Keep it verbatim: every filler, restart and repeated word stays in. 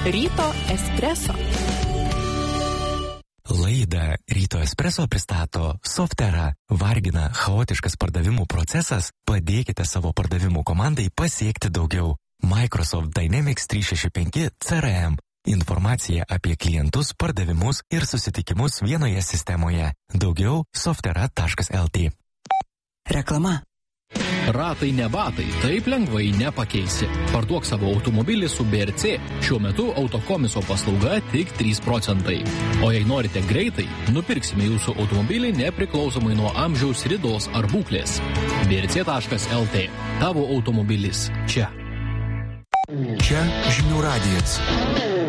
Ryto espreso. Laidą Ryto espreso pristato Softera. Vargina chaotiškas pardavimų procesas? Padėkite savo pardavimų komandai pasiekti daugiau. Microsoft Dynamics trys šeši penki C R M. Informacija apie klientus, pardavimus ir susitikimus vienoje sistemoje. Daugiau softera taškas el tė. Reklama. Ratai ne batai, taip lengvai nepakeisi. Parduok savo automobilį su B R C. Šiuo metu autokomiso paslauga tik trys procentai. O jei norite greitai, nupirksime jūsų automobilį nepriklausomai nuo amžiaus, ridos ar būklės. B R C taškas el tė. Tavo automobilis čia. Čia žinių radijas.